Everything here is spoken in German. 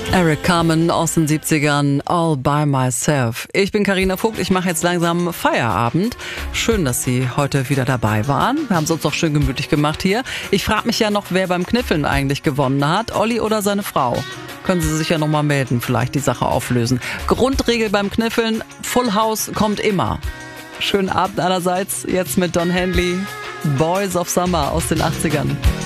Eric Carmen aus den 70ern, All by Myself. Ich bin Carina Vogt, ich mache jetzt langsam Feierabend. Schön, dass Sie heute wieder dabei waren. Wir haben es uns doch schön gemütlich gemacht hier. Ich frage mich ja noch, wer beim Kniffeln eigentlich gewonnen hat, Olli oder seine Frau. Können Sie sich ja nochmal melden, vielleicht die Sache auflösen. Grundregel beim Kniffeln, Full House kommt immer. Schönen Abend allerseits, jetzt mit Don Henley, Boys of Summer aus den 80ern.